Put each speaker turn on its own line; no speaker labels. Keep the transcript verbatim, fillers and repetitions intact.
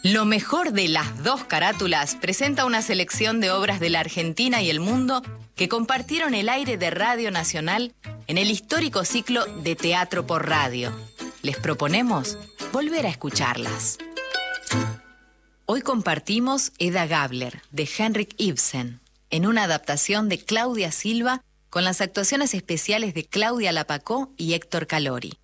Lo mejor de las dos carátulas presenta una selección de obras de la Argentina y el mundo que compartieron el aire de Radio Nacional en el histórico ciclo de Teatro por Radio. Les proponemos volver a escucharlas. Hoy compartimos Hedda Gabler, de Henrik Ibsen, en una adaptación de Claudia Silva con las actuaciones especiales de Claudia Lapacó y Héctor Calori.